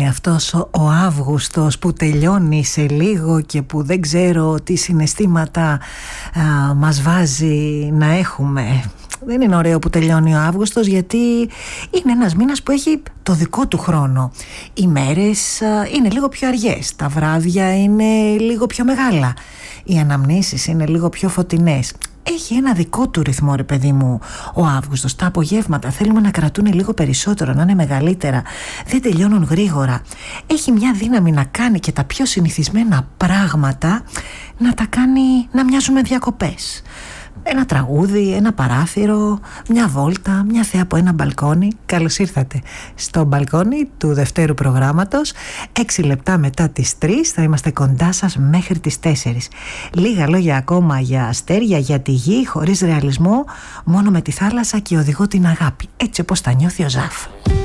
αυτός ο Αύγουστος που τελειώνει σε λίγο και που δεν ξέρω τι συναισθήματα μας βάζει να έχουμε. Δεν είναι ωραίο που τελειώνει ο Αύγουστος, γιατί είναι ένας μήνας που έχει το δικό του χρόνο. Οι μέρες είναι λίγο πιο αργές, τα βράδια είναι λίγο πιο μεγάλα, οι αναμνήσεις είναι λίγο πιο φωτεινές. Έχει ένα δικό του ρυθμό, ρε παιδί μου, ο Αύγουστος. Τα απογεύματα θέλουμε να κρατούν λίγο περισσότερο, να είναι μεγαλύτερα. Δεν τελειώνουν γρήγορα. Έχει μια δύναμη να κάνει και τα πιο συνηθισμένα πράγματα να τα κάνει να μοιάζουν με διακοπές. Ένα τραγούδι, ένα παράθυρο, μια βόλτα, μια θέα από ένα μπαλκόνι. Καλώς ήρθατε στο μπαλκόνι του δευτέρου προγράμματος. 6 λεπτά μετά τις 3 θα είμαστε κοντά σας μέχρι τις 4. Λίγα λόγια ακόμα για αστέρια, για τη γη, χωρίς ρεαλισμό, μόνο με τη θάλασσα και οδηγώ την αγάπη. Έτσι όπως τα νιώθει ο Ζαφ.